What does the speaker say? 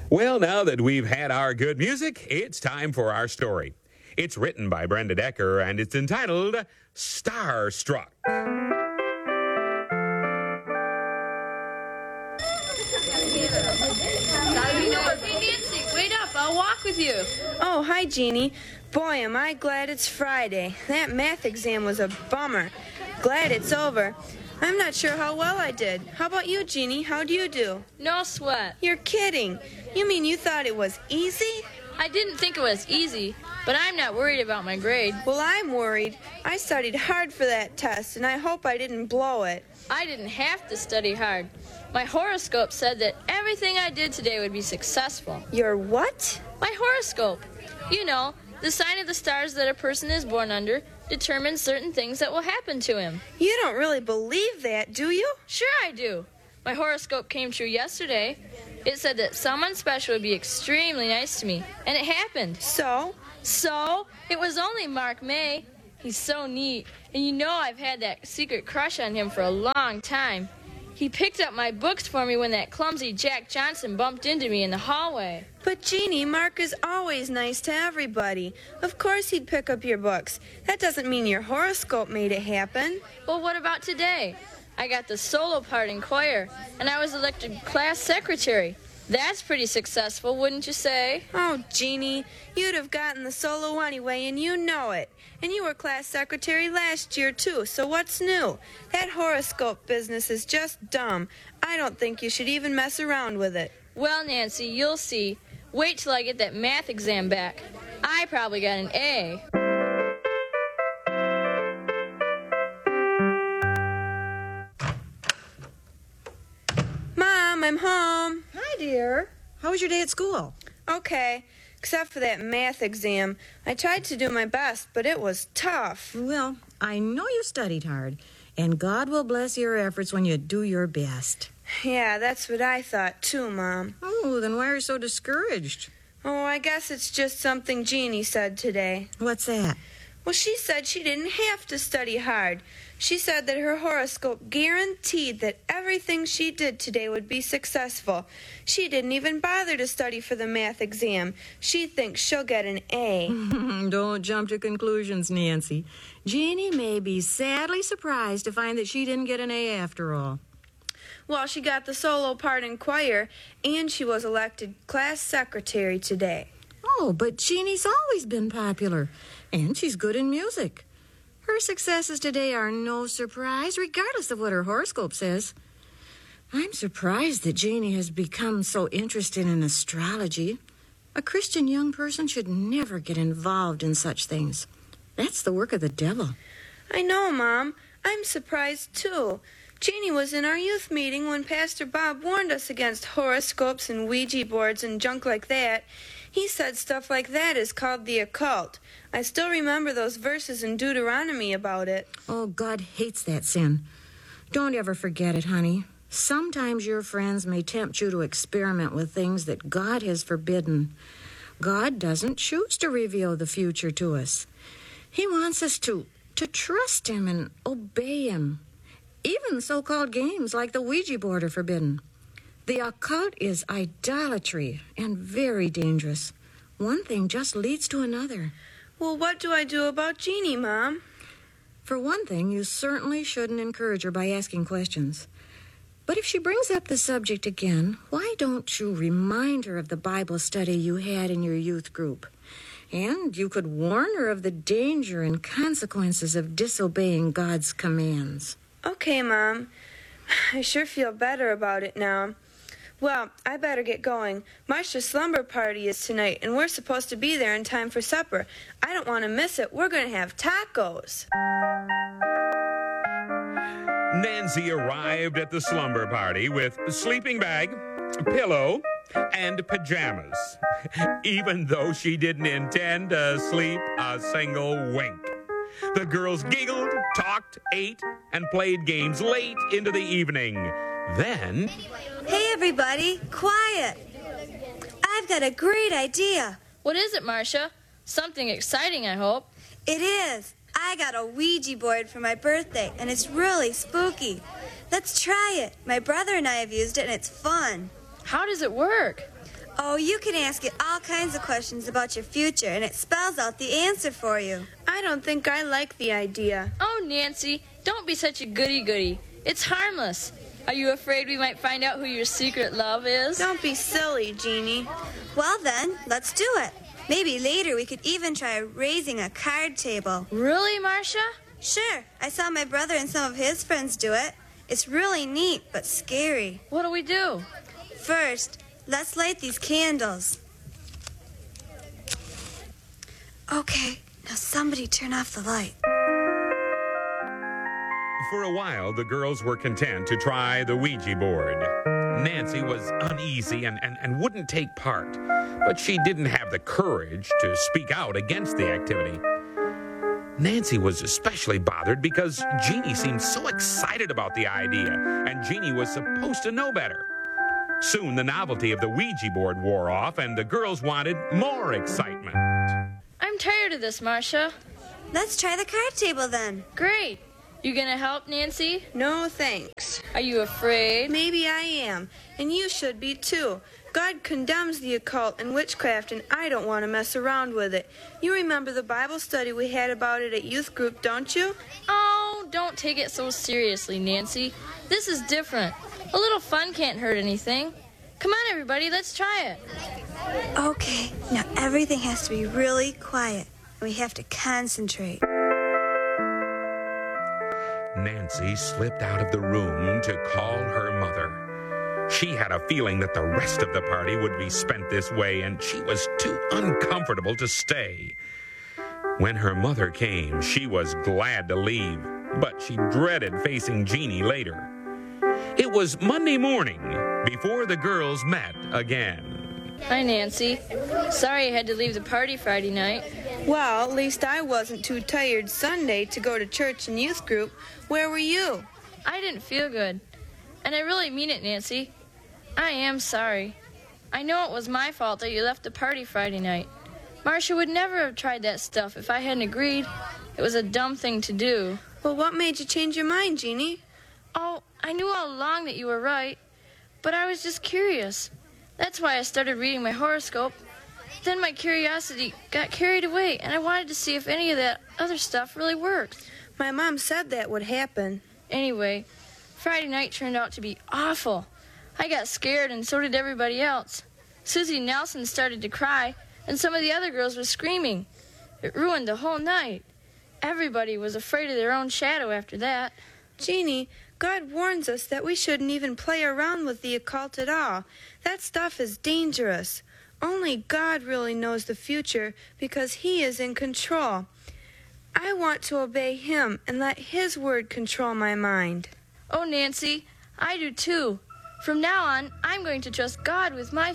Well, now that we've had our good music, it's time for our story. It's written by Brenda Decker, and it's entitled Starstruck. Hey, Nancy, wait up. I'll walk with you. Oh, hi, Jeannie. Boy, am I glad it's Friday. That math exam was a bummer. Glad it's over. I'm not sure how well I did. How about you, Jeannie? How'd you do? No sweat. You're kidding. You mean you thought it was easy? I didn't think it was easy, but I'm not worried about my grade. Well, I'm worried. I studied hard for that test, and I hope I didn't blow it. I didn't have to study hard. My horoscope said that everything I did today would be successful. Your what? My horoscope. You know, the sign of the stars that a person is born under determines certain things that will happen to him. You don't really believe that, do you? Sure I do. My horoscope came true yesterday. It said that someone special would be extremely nice to me, and it happened. So? So, it was only Mark May. He's so neat, and you know I've had that secret crush on him for a long time. He picked up my books for me when that clumsy Jack Johnson bumped into me in the hallway. But, Jeannie, Mark is always nice to everybody. Of course he'd pick up your books. That doesn't mean your horoscope made it happen. Well, what about today? I got the solo part in choir, and I was elected class secretary. That's pretty successful, wouldn't you say? Oh, Jeannie, you'd have gotten the solo anyway, and you know it. And you were class secretary last year, too, so what's new? That horoscope business is just dumb. I don't think you should even mess around with it. Well, Nancy, you'll see. Wait till I get that math exam back. I probably got an A. Mom, I'm home. Hi, dear. How was your day at school? Okay, except for that math exam. I tried to do my best, but it was tough. Well, I know you studied hard, and God will bless your efforts when you do your best. Yeah, that's what I thought, too, Mom. Oh, then why are you so discouraged? Oh, I guess it's just something Jeannie said today. What's that? Well, she said she didn't have to study hard. She said that her horoscope guaranteed that everything she did today would be successful. She didn't even bother to study for the math exam. She thinks she'll get an A. Don't jump to conclusions, Nancy. Jeannie may be sadly surprised to find that she didn't get an A after all. Well, she got the solo part in choir, and she was elected class secretary today. Oh, but Jeannie's always been popular, and she's good in music. Her successes today are no surprise, regardless of what her horoscope says. I'm surprised that Jeannie has become so interested in astrology. A Christian young person should never get involved in such things. That's the work of the devil. I know, Mom. I'm surprised, too. Jeannie was in our youth meeting when Pastor Bob warned us against horoscopes and Ouija boards and junk like that. He said stuff like that is called the occult. I still remember those verses in Deuteronomy about it. Oh, God hates that sin. Don't ever forget it, honey. Sometimes your friends may tempt you to experiment with things that God has forbidden. God doesn't choose to reveal the future to us. He wants us to trust Him and obey Him. Even so-called games like the Ouija board are forbidden. The occult is idolatry and very dangerous. One thing just leads to another. Well, what do I do about Jeannie, Mom? For one thing, you certainly shouldn't encourage her by asking questions. But if she brings up the subject again, why don't you remind her of the Bible study you had in your youth group? And you could warn her of the danger and consequences of disobeying God's commands. Okay, Mom. I sure feel better about it now. Well, I better get going. Marcia's slumber party is tonight, and we're supposed to be there in time for supper. I don't want to miss it. We're going to have tacos. Nancy arrived at the slumber party with a sleeping bag, pillow, and pajamas, even though she didn't intend to sleep a single wink. The girls giggled, talked, ate, and played games late into the evening. Then... Hey, everybody, quiet. I've got a great idea. What is it, Marcia? Something exciting, I hope. It is. I got a Ouija board for my birthday, and it's really spooky. Let's try it. My brother and I have used it, and it's fun. How does it work? Oh, you can ask it all kinds of questions about your future, and it spells out the answer for you. I don't think I like the idea. Oh, Nancy, don't be such a goody-goody. It's harmless. Are you afraid we might find out who your secret love is? Don't be silly, Jeannie. Well then, let's do it. Maybe later we could even try raising a card table. Really, Marcia? Sure, I saw my brother and some of his friends do it. It's really neat, but scary. What do we do? First, let's light these candles. Okay, now somebody turn off the light. For a while, the girls were content to try the Ouija board. Nancy was uneasy and wouldn't take part, but she didn't have the courage to speak out against the activity. Nancy was especially bothered because Jeannie seemed so excited about the idea, and Jeannie was supposed to know better. Soon, the novelty of the Ouija board wore off, and the girls wanted more excitement. I'm tired of this, Marcia. Let's try the card table then. Great. You gonna help, Nancy? No thanks. Are you afraid? Maybe I am, and you should be too. God condemns the occult and witchcraft, and I don't want to mess around with it. You remember the Bible study we had about it at youth group, don't you? Oh, don't take it so seriously, Nancy. This is different. A little fun can't hurt anything. Come on, everybody, let's try it. Okay, now everything has to be really quiet. We have to concentrate. Nancy slipped out of the room to call her mother. She had a feeling that the rest of the party would be spent this way, and she was too uncomfortable to stay. When her mother came, she was glad to leave, but she dreaded facing Jeannie later. It was Monday morning before the girls met again. Hi, Nancy. Sorry I had to leave the party Friday night. Well, at least I wasn't too tired Sunday to go to church and youth group. Where were you? I didn't feel good. And I really mean it, Nancy. I am sorry. I know it was my fault that you left the party Friday night. Marcia would never have tried that stuff if I hadn't agreed. It was a dumb thing to do. Well, what made you change your mind, Jeannie? Oh, I knew all along that you were right, but I was just curious. That's why I started reading my horoscope. Then my curiosity got carried away, and I wanted to see if any of that other stuff really worked. My mom said that would happen. Anyway, Friday night turned out to be awful. I got scared, and so did everybody else. Susie Nelson started to cry, and some of the other girls were screaming. It ruined the whole night. Everybody was afraid of their own shadow after that. Jeannie, God warns us that we shouldn't even play around with the occult at all. That stuff is dangerous. Only God really knows the future because He is in control. I want to obey Him and let His word control my mind. Oh, Nancy, I do too. From now on, I'm going to trust God with my